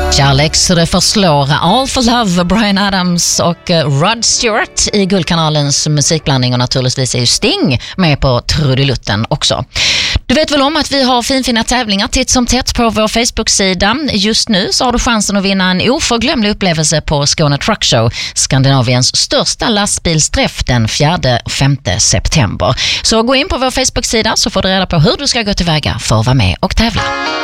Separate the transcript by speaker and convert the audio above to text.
Speaker 1: Kärleks det förslår All for Love, Bryan Adams och Rod Stewart i Guldkanalens musikblandning, och naturligtvis är ju Sting med på trudelutten också. Du vet väl om att vi har finfina tävlingar titt som tätt på vår Facebook-sida. Just nu så har du chansen att vinna en oförglömlig upplevelse på Skåne Truck Show, Skandinaviens största lastbilsträff den 4-5 september. Så gå in på vår Facebook-sida så får du reda på hur du ska gå tillväga för att vara med och tävla.